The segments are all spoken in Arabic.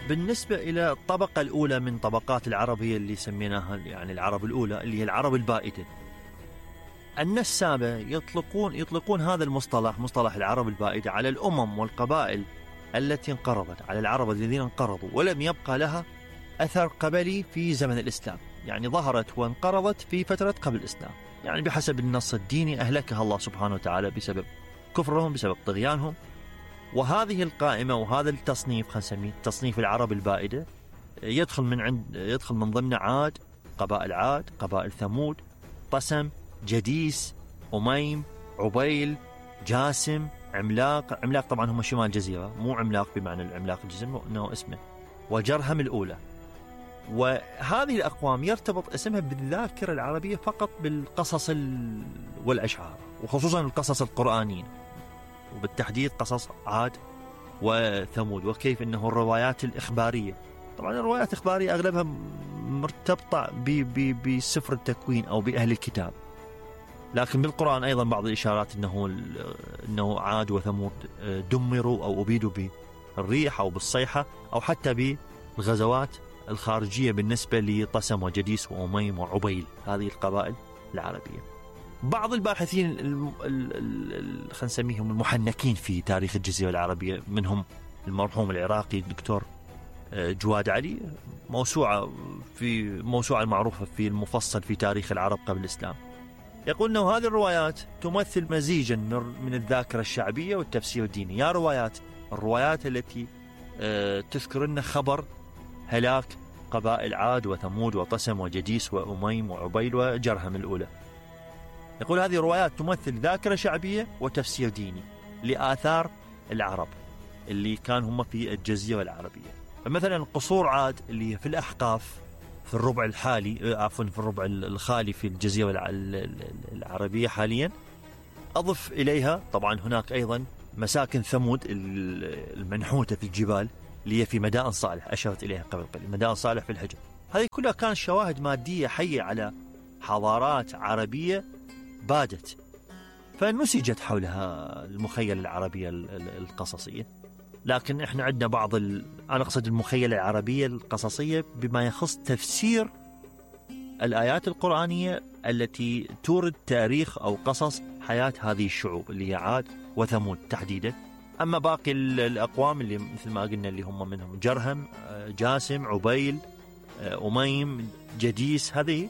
بالنسبة إلى الطبقة الأولى من طبقات العرب هي اللي سميناها يعني العرب الأولى، اللي هي العرب البائدة. النسابة يطلقون هذا المصطلح، مصطلح العرب البائدة، على الأمم والقبائل التي انقرضت، على العرب الذين انقرضوا ولم يبقى لها أثر قبلي في زمن الإسلام، يعني ظهرت وانقرضت في فترة قبل الإسلام، يعني بحسب النص الديني أهلكها الله سبحانه وتعالى بسبب كفرهم، بسبب طغيانهم. وهذه القائمة وهذا التصنيف، خلينا نسميه تصنيف العرب البائدة، يدخل من ضمن عاد، قبائل ثمود، طسم، جديس، أميم، عبيل، جاسم، عملاق طبعا هم شمال الجزيرة، مو عملاق بمعنى العملاق الجسم انه اسمه، وجرهم الأولى. وهذه الأقوام يرتبط اسمها بالذاكرة العربية فقط بالقصص والأشعار، وخصوصا القصص القرآنية، وبالتحديد قصص عاد وثمود، وكيف أنه الروايات الإخبارية، طبعا الروايات الإخبارية أغلبها مرتبطة بسفر التكوين أو بأهل الكتاب، لكن بالقرآن أيضا بعض الإشارات أنه عاد وثمود دمروا أو أبيدوا بالريح أو بالصيحة أو حتى بالغزوات الخارجية بالنسبة لطسم وجديس وأميم وعبيل، هذه القبائل العربية. بعض الباحثين خلينا نسميهم المحنكين في تاريخ الجزيرة العربية، منهم المرحوم العراقي الدكتور جواد علي، موسوعة المعروفة في المفصل في تاريخ العرب قبل الإسلام، يقول أنه هذه الروايات تمثل مزيجا من الذاكرة الشعبية والتفسير الديني. يا الروايات التي تذكر لنا خبر هلاك قبائل عاد وثمود وطسم وجديس وأميم وعبيل وجرهم الأولى، يقول هذه الروايات تمثل ذاكرة شعبية وتفسير ديني لآثار العرب اللي كان هم في الجزيرة العربية. فمثلا قصور عاد اللي في الأحقاف في الربع الحالي، في الربع الخالي في الجزيرة العربية حاليا، أضف إليها طبعا هناك أيضا مساكن ثمود المنحوتة في الجبال اللي هي في مدائن صالح، أشرت إليها قبل قليل، مدائن صالح في الحجر. هذه كلها كانت شواهد مادية حية على حضارات عربية بادت، فنسجت حولها المخيلة العربية القصصية. لكن احنا عندنا أنا أقصد المخيلة العربية القصصية بما يخص تفسير الآيات القرآنية التي تورد تاريخ أو قصص حياة هذه الشعوب اللي هي عاد وثمود تحديدا. أما باقي الأقوام اللي مثل ما قلنا اللي هم منهم جرهم، جاسم، عبيل، أميم، جديس، هذه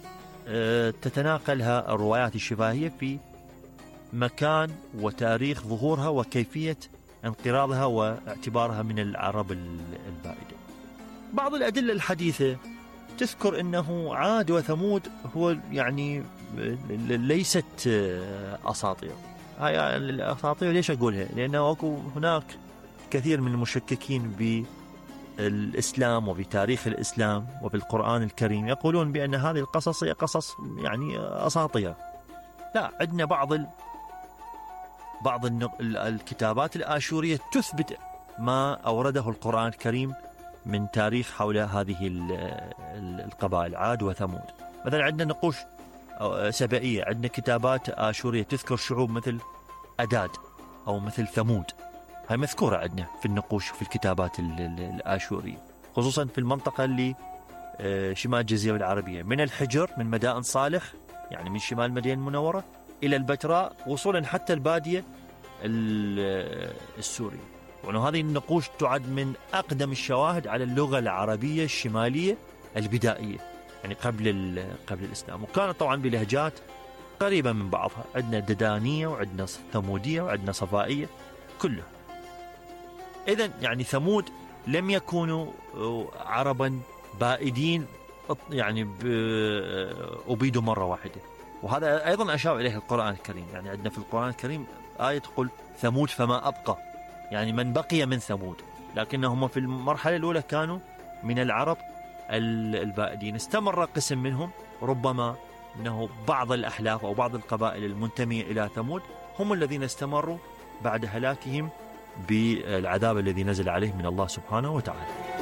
تتناقلها الروايات الشفاهية في مكان وتاريخ ظهورها وكيفية انقراضها واعتبارها من العرب البائدة. بعض الأدلة الحديثة تذكر أنه عاد وثمود هو يعني ليست أساطير. هاي الأساطير ليش أقولها؟ لأنه هناك كثير من المشككين بالإسلام وبتاريخ الإسلام وبالقرآن الكريم يقولون بأن هذه القصص هي قصص يعني أساطير. لا، عندنا بعض الكتابات الآشورية تثبت ما أورده القرآن الكريم من تاريخ حول هذه القبائل عاد وثمود. مثلا عندنا نقوش سبائية، عندنا كتابات آشورية تذكر شعوب مثل أداد أو مثل ثمود، هاي مذكورة عندنا في النقوش في الكتابات الآشورية، خصوصا في المنطقة اللي شمال الجزيرة العربية، من الحجر، من مدائن صالح يعني من شمال المدينة المنورة إلى البتراء، وصولا حتى البادية السورية. وأنه هذه النقوش تعد من أقدم الشواهد على اللغة العربية الشمالية البدائية، يعني قبل الإسلام، وكانت طبعا بلهجات قريبة من بعضها، عندنا ددانية وعندنا ثمودية وعندنا صفائية كلها. إذن يعني ثمود لم يكونوا عربا بائدين يعني أبيدوا مرة واحدة، وهذا أيضا أشار إليه القرآن الكريم. يعني عندنا في القرآن الكريم آية تقول ثمود فما أبقى، يعني من بقي من ثمود، لكنهم في المرحلة الأولى كانوا من العرب البائدين. استمر قسم منهم، ربما أنه بعض الأحلاف أو بعض القبائل المنتمية إلى ثمود هم الذين استمروا بعد هلاكهم بالعذاب الذي نزل عليه من الله سبحانه وتعالى.